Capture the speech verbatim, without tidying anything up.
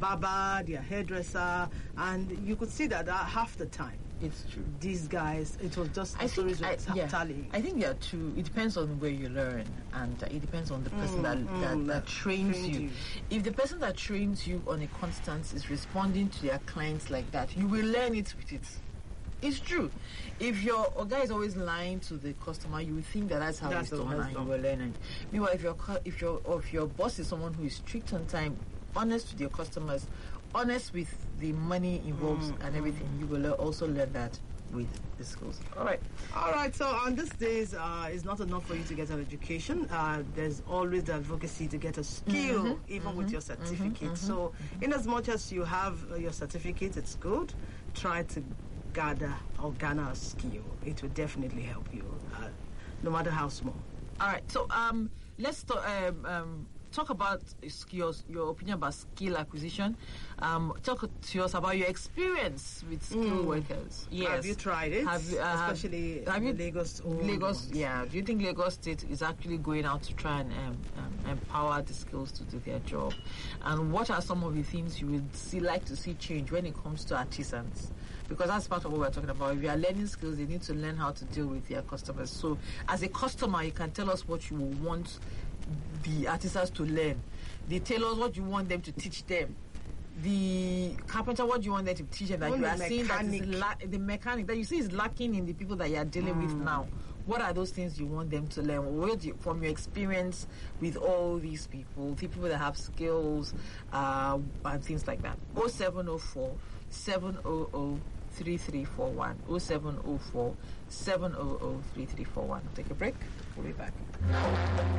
barber, their hairdresser, and you could see that uh, half the time. It's true. These guys, it was just I stories think, with I, yeah, tallying. I think there are two. It depends on where you learn, and uh, it depends on the person Mm, that, mm, that, that that trains trained you. you. If the person that trains you on a constant is responding to their clients like that, you will learn it with it. It's true. If your a guy is always lying to the customer, you will think that that's how That's he's the done, way and it's you done. will learn it. Meanwhile, if your cu- if your or if your boss is someone who is strict on time, honest with your customers, honest with the money involved Mm, and everything, you will le- also learn that with the skills. All right. All right, so on these days, uh, it's not enough for you to get an education. Uh, there's always the advocacy to get a skill, Mhm, even mhm, with your certificate. mhm, So, in as much as you have uh, your certificate, it's good. Try to gather or garner a skill. It will definitely help you, uh, no matter how small. All right. So um, let's talk, um, um, talk about skills. Your opinion about skill acquisition. Um, talk to us about your experience with skilled Mm. workers. Yes. Have you tried it? Have you, uh, have- Especially have the you- Lagos owned Lagos, ones. yeah. Do you think Lagos State is actually going out to try and um, um, empower the skills to do their job? And what are some of the things you would see like to see change when it comes to artisans? Because that's part of what we're talking about. If you are learning skills, they need to learn how to deal with their customers. So, as a customer, you can tell us what you want the artisans to learn. The tailors, what you want them to teach them. The carpenter, what you want them to teach them. That Even you the are seeing that is mechanic. la- the mechanic that you see is lacking in the people that you are dealing with now. What are those things you want them to learn? What do you, from your experience with all these people, the people that have skills uh, and things like that? oh seven oh four, seven hundred, three three four one. oh seven oh four, seven hundred, three three four one. Take a break. We'll be back.